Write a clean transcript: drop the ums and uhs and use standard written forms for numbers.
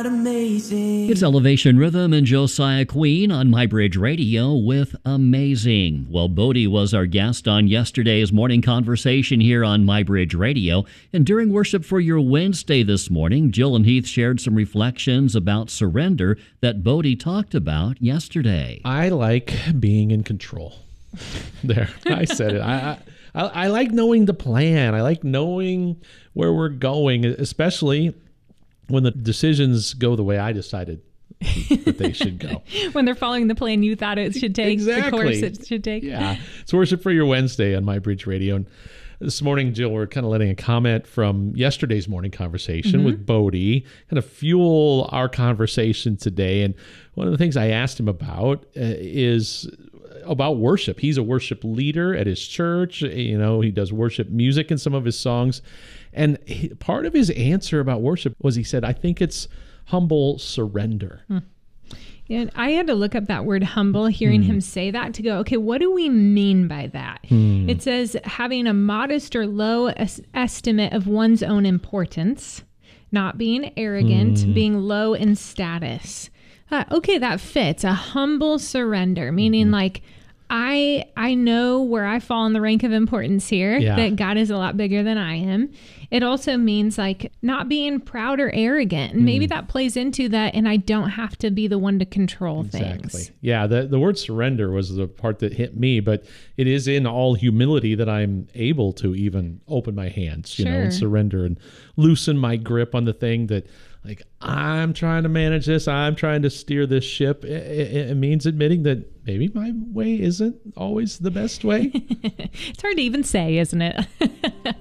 not amazing? It's Elevation Rhythm and Josiah Queen on MyBridge Radio with Amazing. Well, Bodie was our guest on yesterday's morning conversation here on MyBridge Radio. And during Worship for Your Wednesday this morning, Jill and Heath shared some reflections about surrender that Bodie talked about yesterday. I like being in control. There, I said it. I like knowing the plan. I like knowing where we're going, especially when the decisions go the way I decided that they should go. When they're following the plan you thought it should take, exactly. the course it should take. Yeah. It's Worship for Your Wednesday on MyBridge Radio. And this morning, Jill, we're kind of letting a comment from yesterday's morning conversation with Bodie kind of fuel our conversation today. And one of the things I asked him about is about worship. He's a worship leader at his church. You know, he does worship music in some of his songs. And part of his answer about worship was he said, I think it's humble surrender. And I had to look up that word humble, hearing him say that, to go, okay, what do we mean by that? It says having a modest or low estimate of one's own importance, not being arrogant, being low in status. Okay, that fits. A humble surrender, meaning like, I know where I fall in the rank of importance here, that God is a lot bigger than I am. It also means like not being proud or arrogant. And maybe that plays into that, and I don't have to be the one to control things. Yeah, the word surrender was the part that hit me, but it is in all humility that I'm able to even open my hands, you know, and surrender and loosen my grip on the thing that, like, I'm trying to manage this. I'm trying to steer this ship. It means admitting that maybe my way isn't always the best way. It's hard to even say, isn't it?